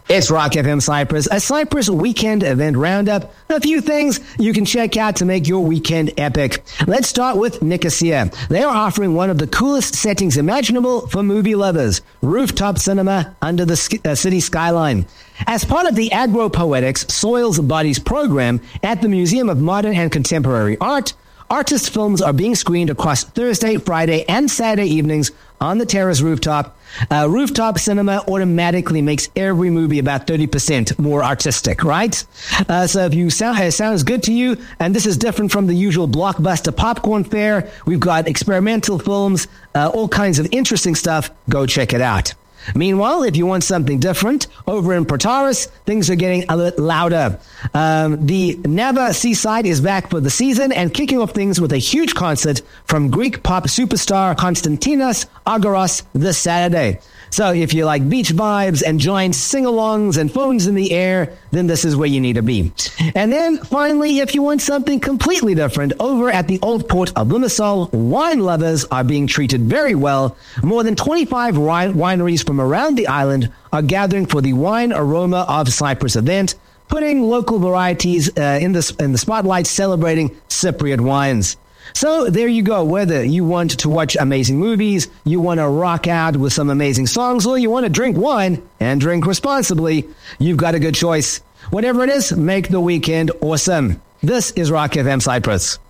It's Rock FM Cyprus, a Cyprus weekend event roundup. A few things you can check out to make your weekend epic. Let's start with Nicosia. They are offering one of the coolest settings imaginable for movie lovers, rooftop cinema under the city skyline. As part of the Agropoetics Soils Bodies program at the Museum of Modern and Contemporary Art, artist films are being screened across Thursday, Friday, and Saturday evenings on the terrace rooftop. Rooftop cinema automatically makes every movie about 30% more artistic, right? So if it sounds good to you, and this is different from the usual blockbuster popcorn fare, we've got experimental films, all kinds of interesting stuff. Go check it out. Meanwhile, if you want something different, over in Protaras, things are getting a little louder. The Nava Seaside is back for the season and kicking off things with a huge concert from Greek pop superstar Konstantinos Agoros this Saturday. So if you like beach vibes and giant sing-alongs and phones in the air, then this is where you need to be. And then finally, if you want something completely different, over at the Old Port of Limassol, wine lovers are being treated very well. More than 25 wineries from around the island are gathering for the Wine Aroma of Cyprus event, putting local varieties in the spotlight, celebrating Cypriot wines. So there you go. Whether you want to watch amazing movies, you want to rock out with some amazing songs, or you want to drink wine and drink responsibly, you've got a good choice. Whatever it is, make the weekend awesome. This is Rock FM Cyprus.